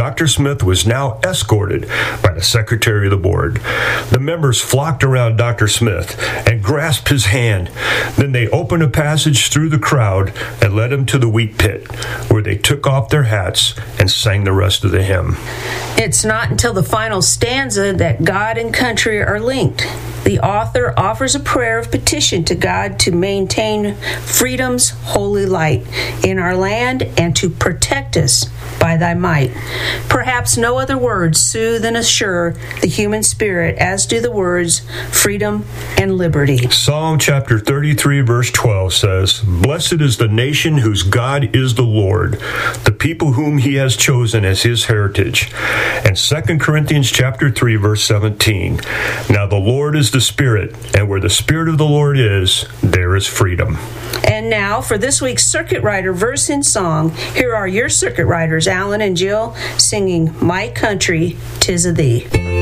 Dr. Smith was now escorted by the secretary of the board. The members flocked around Dr. Smith and grasped his hand. Then they opened a passage through the crowd and led him to the wheat pit, where they took off their hats and sang the rest of the hymn. It's not until the final stanza that God and country are linked. The author offers a prayer of petition to God to maintain freedom's holy light in our land and to protect us by thy might. Perhaps no other words soothe and assure the human spirit as do the words freedom and liberty. Psalm chapter 33 verse 12 says, "Blessed is the nation whose God is the Lord, the people whom he has chosen as his heritage." And 2 Corinthians chapter 3 verse 17, "Now the Lord is the Spirit, and where the Spirit of the Lord is, there is freedom." And now for this week's Circuit Rider verse in song, here are your circuit riders, Alan and Jill, singing "My Country, 'Tis of Thee."